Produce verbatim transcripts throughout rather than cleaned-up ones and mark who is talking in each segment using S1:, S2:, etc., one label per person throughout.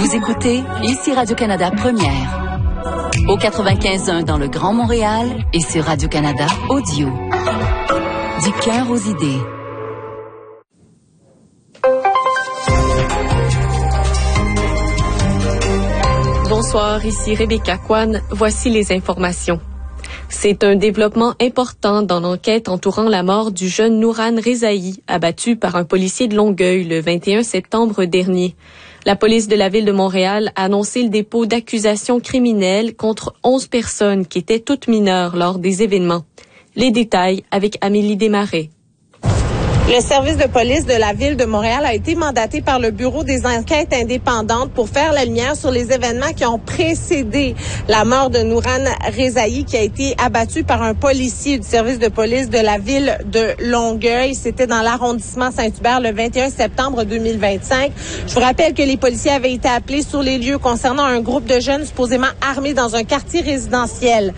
S1: Vous écoutez ici Radio-Canada Première. Au quatre-vingt-quinze point un dans le Grand Montréal et sur Radio-Canada Audio. Du cœur aux idées.
S2: Bonsoir, ici Rebecca Kwan. Voici les informations. C'est un développement important dans l'enquête entourant la mort du jeune Nouran Rezaï, abattu par un policier de Longueuil le vingt et un septembre dernier. La police de la ville de Montréal a annoncé le dépôt d'accusations criminelles contre onze personnes qui étaient toutes mineures lors des événements. Les détails avec Amélie Desmarais.
S3: Le service de police de la ville de Montréal a été mandaté par le Bureau des enquêtes indépendantes pour faire la lumière sur les événements qui ont précédé la mort de Nouran Rezaï, qui a été abattu par un policier du service de police de la ville de Longueuil. C'était dans l'arrondissement Saint-Hubert le vingt et un septembre deux mille vingt-cinq. Je vous rappelle que les policiers avaient été appelés sur les lieux concernant un groupe de jeunes supposément armés dans un quartier résidentiel.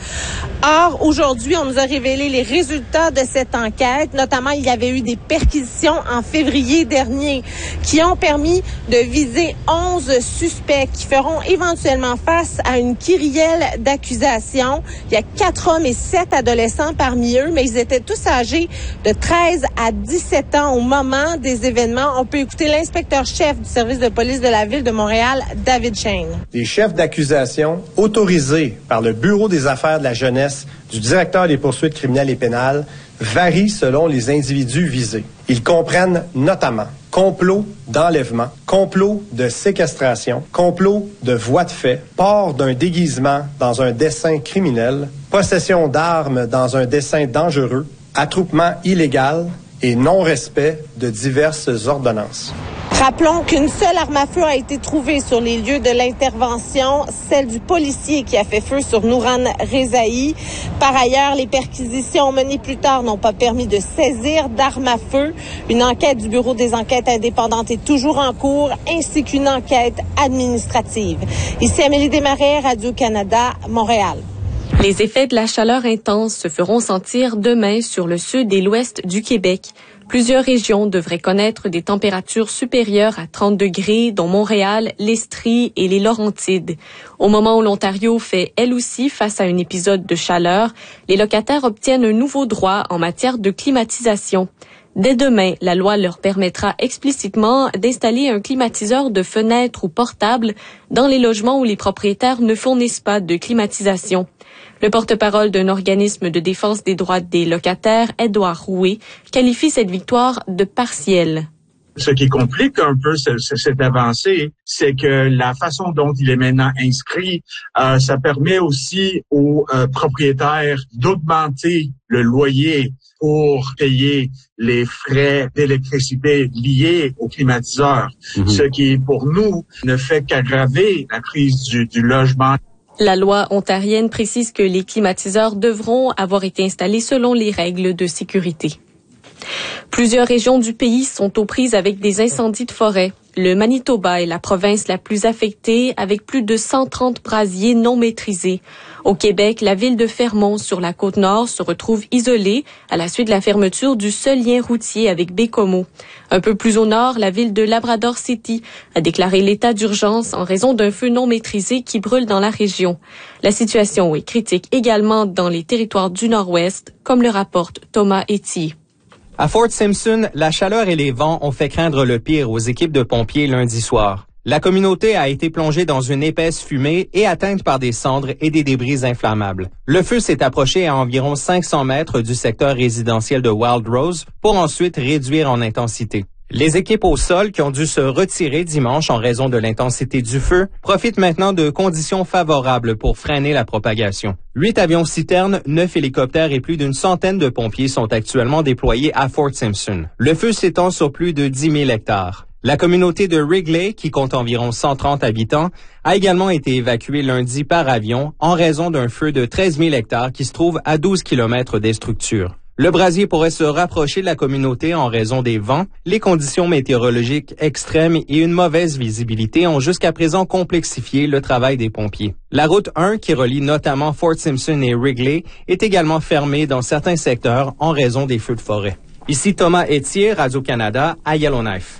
S3: Or, aujourd'hui, on nous a révélé les résultats de cette enquête. Notamment, il y avait eu des perquisitions en février dernier qui ont permis de viser onze suspects qui feront éventuellement face à une kyrielle d'accusations. Il y a quatre hommes et sept adolescents parmi eux, mais ils étaient tous âgés de treize à dix-sept ans au moment des événements. On peut écouter l'inspecteur-chef du service de police de la ville de Montréal, David Shane.
S4: Les chefs d'accusation autorisés par le Bureau des affaires de la jeunesse du directeur des poursuites criminelles et pénales varient selon les individus visés. Ils comprennent notamment complot d'enlèvement, complot de séquestration, complot de voie de fait, port d'un déguisement dans un dessein criminel, possession d'armes dans un dessein dangereux, attroupement illégal et non-respect de diverses ordonnances.
S3: Rappelons qu'une seule arme à feu a été trouvée sur les lieux de l'intervention, celle du policier qui a fait feu sur Nouran Rezaï. Par ailleurs, les perquisitions menées plus tard n'ont pas permis de saisir d'armes à feu. Une enquête du Bureau des enquêtes indépendantes est toujours en cours, ainsi qu'une enquête administrative. Ici Amélie Desmarais, Radio-Canada, Montréal.
S2: Les effets de la chaleur intense se feront sentir demain sur le sud et l'ouest du Québec. Plusieurs régions devraient connaître des températures supérieures à trente degrés, dont Montréal, l'Estrie et les Laurentides. Au moment où l'Ontario fait elle aussi face à un épisode de chaleur, les locataires obtiennent un nouveau droit en matière de climatisation. Dès demain, la loi leur permettra explicitement d'installer un climatiseur de fenêtre ou portable dans les logements où les propriétaires ne fournissent pas de climatisation. Le porte-parole d'un organisme de défense des droits des locataires, Édouard Rouet, qualifie cette victoire de partielle.
S5: Ce qui complique un peu ce, ce, cette avancée, c'est que la façon dont il est maintenant inscrit, euh, ça permet aussi aux euh, propriétaires d'augmenter le loyer pour payer les frais d'électricité liés au climatiseur, mmh. ce qui, pour nous, ne fait qu'aggraver la crise du, du logement.
S2: La loi ontarienne précise que les climatiseurs devront avoir été installés selon les règles de sécurité. Plusieurs régions du pays sont aux prises avec des incendies de forêt. Le Manitoba est la province la plus affectée avec plus de cent trente brasiers non maîtrisés. Au Québec, la ville de Fermont sur la Côte-Nord se retrouve isolée à la suite de la fermeture du seul lien routier avec Baie-Comeau. Un peu plus au nord, la ville de Labrador City a déclaré l'état d'urgence en raison d'un feu non maîtrisé qui brûle dans la région. La situation est critique également dans les territoires du Nord-Ouest, comme le rapporte Thomas Etier.
S6: À Fort Simpson, la chaleur et les vents ont fait craindre le pire aux équipes de pompiers lundi soir. La communauté a été plongée dans une épaisse fumée et atteinte par des cendres et des débris inflammables. Le feu s'est approché à environ cinq cents mètres du secteur résidentiel de Wild Rose pour ensuite réduire en intensité. Les équipes au sol qui ont dû se retirer dimanche en raison de l'intensité du feu profitent maintenant de conditions favorables pour freiner la propagation. Huit avions citernes, neuf hélicoptères et plus d'une centaine de pompiers sont actuellement déployés à Fort Simpson. Le feu s'étend sur plus de dix mille hectares. La communauté de Wrigley, qui compte environ cent trente habitants, a également été évacuée lundi par avion en raison d'un feu de treize mille hectares qui se trouve à douze kilomètres des structures. Le brasier pourrait se rapprocher de la communauté en raison des vents. Les conditions météorologiques extrêmes et une mauvaise visibilité ont jusqu'à présent complexifié le travail des pompiers. La route un, qui relie notamment Fort Simpson et Wrigley, est également fermée dans certains secteurs en raison des feux de forêt. Ici Thomas Etier, Radio-Canada, à Yellowknife.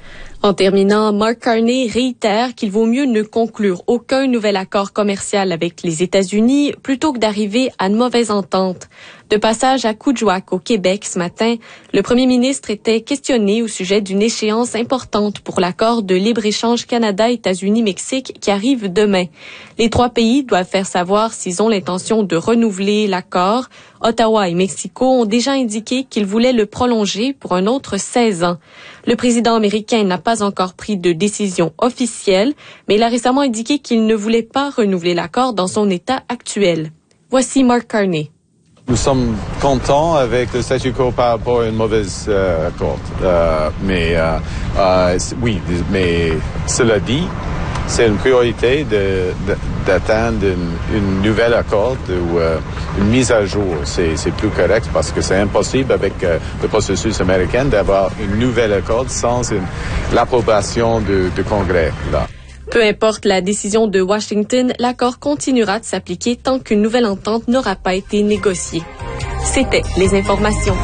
S2: En terminant, Mark Carney réitère qu'il vaut mieux ne conclure aucun nouvel accord commercial avec les États-Unis plutôt que d'arriver à une mauvaise entente. De passage à Coudjouac, au Québec, ce matin, le premier ministre était questionné au sujet d'une échéance importante pour l'accord de libre-échange Canada-États-Unis-Mexique qui arrive demain. Les trois pays doivent faire savoir s'ils ont l'intention de renouveler l'accord. Ottawa et Mexico ont déjà indiqué qu'ils voulaient le prolonger pour un autre seize ans. Le président américain n'a pas encore pris de décision officielle, mais il a récemment indiqué qu'il ne voulait pas renouveler l'accord dans son état actuel. Voici Mark Carney.
S7: Nous sommes contents avec le statu quo par rapport à une mauvaise euh, accord. Euh, mais euh, euh, oui, mais cela dit, c'est une priorité de, de, d'atteindre une, une nouvelle accord ou euh, une mise à jour. C'est, c'est plus correct parce que c'est impossible avec euh, le processus américain d'avoir une nouvelle accord sans une, l'approbation du Congrès. Là.
S2: Peu importe la décision de Washington, l'accord continuera de s'appliquer tant qu'une nouvelle entente n'aura pas été négociée. C'était les informations.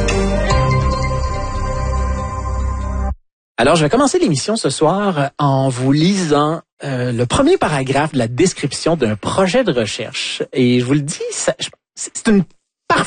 S8: Alors, je vais commencer l'émission ce soir en vous lisant euh, le premier paragraphe de la description d'un projet de recherche. Et je vous le dis, ça, c'est une